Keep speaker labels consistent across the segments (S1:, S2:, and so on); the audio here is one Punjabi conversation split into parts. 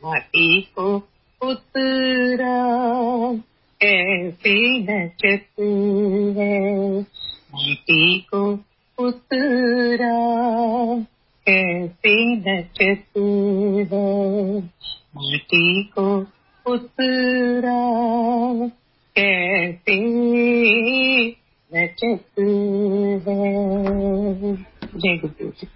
S1: माटी को उतरा कैसे नचत है, माटी को उतरा कैसे नचत है, माटी को उतरा कैसे नचत है। जय गुरु जी।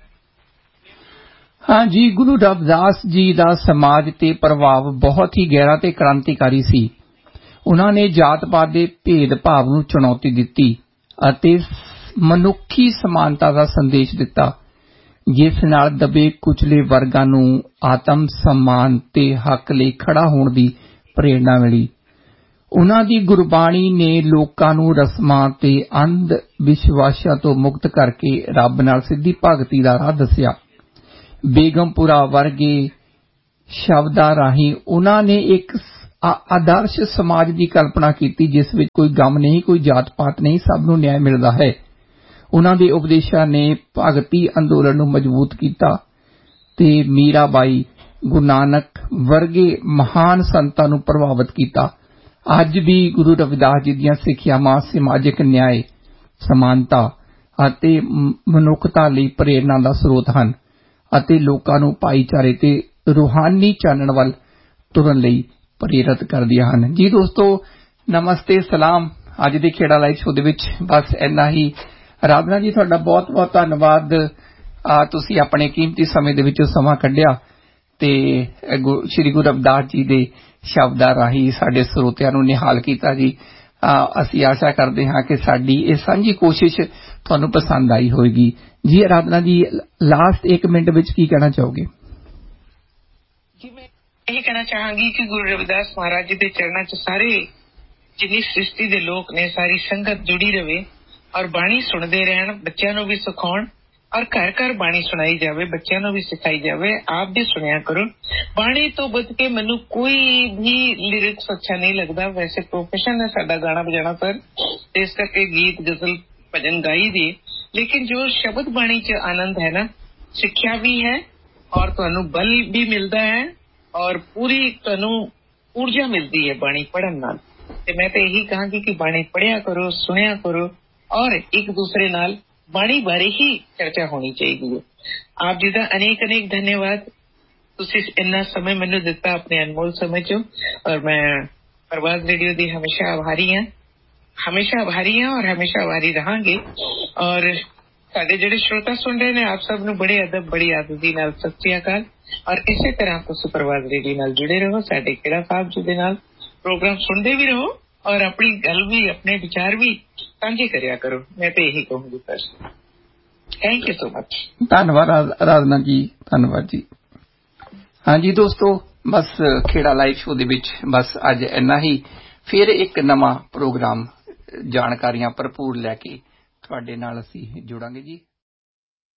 S2: हाँ जी, गुरु रविदास जी ਦਾ ਸਮਾਜ ਤੇ ਪ੍ਰਭਾਵ ਬਹੁਤ ਹੀ ਗਹਿਰਾ ਤੇ ਕ੍ਰਾਂਤੀਕਾਰੀ ਸੀ। ਉਹਨਾਂ ਨੇ ਜਾਤ-ਪਾਤ ਦੇ ਭੇਦ-ਭਾਵ ਨੂੰ ਚੁਣੌਤੀ ਦਿੱਤੀ ਅਤੇ ਮਨੁੱਖੀ ਸਮਾਨਤਾ ਦਾ ਸੰਦੇਸ਼ ਦਿੱਤਾ, ਜਿਸ ਨਾਲ ਦਬੇ ਕੁਚਲੇ ਵਰਗਾਂ ਨੂੰ ਆਤਮ ਸਨਮਾਨ ਤੇ ਹੱਕ ਲਈ ਖੜਾ ਹੋਣ ਦੀ ਪ੍ਰੇਰਣਾ ਮਿਲੀ। ਉਹਨਾਂ ਦੀ ਗੁਰਬਾਣੀ ਨੇ ਲੋਕਾਂ ਨੂੰ ਰਸਮਾਂ ਤੇ ਅੰਧ ਵਿਸ਼ਵਾਸਾਂ ਤੋਂ ਮੁਕਤ ਕਰਕੇ ਰੱਬ ਨਾਲ ਸਿੱਧੀ ਭਗਤੀ ਦਾ ਰਾਹ ਦੱਸਿਆ। ਬੇਗਮਪੁਰਾ ਵਰਗੇ ਸ਼ਬਦਾਂ ਰਾਹੀਂ ਉਹਨਾਂ ਨੇ ਇੱਕ ਆਦਰਸ਼ ਸਮਾਜ ਦੀ ਕਲਪਨਾ ਕੀਤੀ, ਜਿਸ ਵਿੱਚ ਕੋਈ ਗਮ ਨਹੀਂ, ਕੋਈ ਜਾਤ-ਪਾਤ ਨਹੀਂ, ਸਭ ਨੂੰ ਨਿਆਂ ਮਿਲਦਾ ਹੈ। ਉਹਨਾਂ ਦੇ ਉਪਦੇਸ਼ਾਂ ਨੇ ਭਗਤੀ ਅੰਦੋਲਨ ਨੂੰ ਮਜ਼ਬੂਤ ਕੀਤਾ ਤੇ ਮੀਰਾਬਾਈ, ਗੁਰੂ ਨਾਨਕ ਵਰਗੇ ਮਹਾਨ ਸੰਤਾਂ ਨੂੰ ਪ੍ਰਭਾਵਿਤ ਕੀਤਾ। ਅੱਜ ਵੀ ਗੁਰੂ ਰਵਿਦਾਸ ਜੀ ਦੀਆਂ ਸਿੱਖਿਆਵਾਂ ਸਮਾਜਿਕ ਨਿਆਂ, ਸਮਾਨਤਾ ਅਤੇ ਮਨੁੱਖਤਾ ਲਈ ਪ੍ਰੇਰਨਾ ਦਾ ਸਰੋਤ ਹਨ ਅਤੇ ਲੋਕਾਂ ਨੂੰ ਭਾਈਚਾਰੇ ਤੇ ਰੂਹਾਨੀ ਚਾਨਣ ਵੱਲ ਤੁਰਨ ਲਈ ਪ੍ਰੇਰਿਤ ਕਰਦੀਆਂ ਹਨ। ਜੀ ਦੋਸਤੋ, ਨਮਸਤੇ, ਸਲਾਮ। ਅੱਜ ਦੇ ਖੇੜਾ ਲਾਈਵ ਸ਼ੋਅ ਦੇ ਵਿੱਚ ਬਸ ਇੰਨਾ ਹੀ। ਰਾਧਨਾ ਜੀ, ਤੁਹਾਡਾ ਬਹੁਤ ਬਹੁਤ ਧੰਨਵਾਦ। ਤੁਸੀਂ ਆਪਣੇ ਕੀਮਤੀ ਸਮੇਂ ਦੇ ਵਿੱਚੋਂ ਸਮਾਂ ਕੱਢਿਆ ਤੇ ਸ੍ਰੀ ਗੁਰੂ ਰਵਿਦਾਸ ਜੀ ਦੇ ਸ਼ਬਦਾਂ ਰਾਹੀਂ ਸਾਡੇ ਸਰੋਤਿਆਂ ਨੂੰ ਨਿਹਾਲ ਕੀਤਾ ਜੀ। ਅਸੀਂ ਆਸ਼ਾ ਕਰਦੇ ਹਾਂ ਕਿ ਸਾਡੀ ਇਹ ਸਾਂਝੀ ਕੋਸ਼ਿਸ਼ ਤੁਹਾਨੂੰ ਪਸੰਦ ਆਈ ਹੋਵੇਗੀ। ਜੀ ਆਰਾਧਨਾ ਜੀ, ਲਾਸਟ 1 ਮਿੰਟ ਵਿੱਚ ਕੀ ਕਹਿਣਾ ਚਾਹੋਗੇ?
S1: ਜੀ ਮੈਂ ਇਹ ਕਹਿਣਾ ਚਾਹਾਂਗੀ ਕਿ ਗੁਰੂ ਰਵਿਦਾਸ ਮਹਾਰਾਜ ਜੀ ਦੇ ਚਰਨਾਂ 'ਚ ਸਾਰੇ ਜਿੰਨੀ ਸ੍ਰਿਸ਼ਟੀ ਦੇ ਲੋਕ ਨੇ, ਸਾਰੀ ਸੰਗਤ ਜੁੜੀ ਰਹੇ ਔਰ ਬਾਣੀ ਸੁਣਦੇ ਰਹਿਣ, ਬੱਚਿਆਂ ਨੂੰ ਵੀ ਸਿਖਾਉਣ ਔਰ ਘਰ ਘਰ ਬਾਣੀ ਸੁਣਾਈ ਜਾਵੇ, ਬੱਚਿਆਂ ਨੂੰ ਵੀ ਸਿਖਾਈ ਜਾਵੇ। ਆਪ ਵੀ ਸੁਣਿਆ ਕਰੋ। ਬਾਣੀ ਤੋਂ ਵੱਧ ਕੇ ਮੈਨੂੰ ਕੋਈ ਵੀ ਲਿਰਿਕਸ ਅੱਛਾ ਨਹੀਂ ਲੱਗਦਾ। ਵੈਸੇ ਪ੍ਰੋਫੈਸ਼ਨ ਹੈ ਸਾਡਾ ਗਾਣਾ ਵਜਾਣਾ, ਪਰ ਇਸ ਕਰਕੇ ਗੀਤ, ਗਜ਼ਲ, ਭਜਨ ਗਾਈ ਦੀ, ਲੇਕਿਨ ਜੋ ਸ਼ਬਦ ਬਾਣੀ 'ਚ ਆਨੰਦ ਹੈ ਨਾ, ਸਿੱਖਿਆ ਵੀ ਹੈ ਔਰ ਤੁਹਾਨੂੰ ਬਲ ਵੀ ਮਿਲਦਾ ਹੈ ਔਰ ਪੂਰੀ ਤੁਹਾਨੂੰ ਊਰਜਾ ਮਿਲਦੀ ਹੈ ਬਾਣੀ ਪੜ੍ਹਨ ਨਾਲ। ਤੇ ਮੈਂ ਤਾਂ ਇਹੀ ਕਹਾਂਗੀ ਕਿ ਬਾਣੀ ਪੜ੍ਹਿਆ ਕਰੋ, ਸੁਣਿਆ ਕਰੋ ਔਰ ਇੱਕ ਦੂਸਰੇ ਨਾਲ ਬਾਣੀ ਬਾਰੇ ਹੀ ਚਰਚਾ ਹੋਣੀ ਚਾਹੀਦੀ ਹੈ। ਆਪ ਜੀ ਦਾ ਅਨੇਕ ਅਨੇਕ ਧੰਨਵਾਦ। ਤੁਸੀਂ ਇੰਨਾ ਸਮੇਂ ਮੈਨੂੰ ਦਿੱਤਾ ਆਪਣੇ ਅਨਮੋਲ ਸਮੇਂ 'ਚੋਂ ਔਰ ਮੈਂ ਪ੍ਰਵਾਜ਼ ਰੇਡੀਓ ਦੀ ਹਮੇਸ਼ਾ ਆਭਾਰੀ ਹਾਂ, ਹਮੇਸ਼ਾ ਆਭਾਰੀ ਹਾਂ ਔਰ ਹਮੇਸ਼ਾ ਆਭਾਰੀ ਰਹਾਂਗੇ। ਔਰ ਸਾਡੇ ਜਿਹੜੇ ਸ਼ਰੋਤਾ ਸੁਣ ਰਹੇ ਨੇ, ਆਪ ਸਭ ਨੂੰ ਬੜੇ ਅਦਬ, ਬੜੀ ਆਦਤੀ ਨਾਲ ਸਤਿ ਸ੍ਰੀ ਅਕਾਲ। ਔਰ ਇਸੇ ਤਰ੍ਹਾਂ ਤੁਸੀਂ ਪ੍ਰਵਾਜ਼ ਰੇਡੀਓ ਨਾਲ ਜੁੜੇ ਰਹੋ, ਸਾਡੇ ਖੇੜਾ ਸਾਹਿਬ ਜੀ ਦੇ ਨਾਲ ਪ੍ਰੋਗਰਾਮ ਸੁਣਦੇ ਵੀ ਰਹੋ ਔਰ ਆਪਣੀ ਗੱਲ ਵੀ, ਆਪਣੇ ਵਿਚਾਰ ਵੀ ਸਾਂਝੇ ਕਰਿਆ ਕਰੋ। ਮੈਂ ਤਾਂ ਇਹੀ ਕਹੂੰਗੀ ਬਸ। Thank you so much.
S2: ਧੰਨਵਾਦ ਆਰਾਧਨਾ ਜੀ, ਧੰਨਵਾਦ ਜੀ। ਹਾਂਜੀ ਦੋਸਤੋ, ਬਸ ਖੇੜਾ ਲਾਈਵ ਸ਼ੋਅ ਦੇ ਵਿੱਚ ਬਸ ਅੱਜ ਇੰਨਾ ਹੀ। ਫਿਰ ਇੱਕ ਨਵਾਂ ਪ੍ਰੋਗਰਾਮ ਜਾਣਕਾਰੀਆਂ ਭਰਪੂਰ ਲੈ ਕੇ ਤੁਹਾਡੇ ਨਾਲ ਅਸੀਂ ਜੁੜਾਂਗੇ ਜੀ।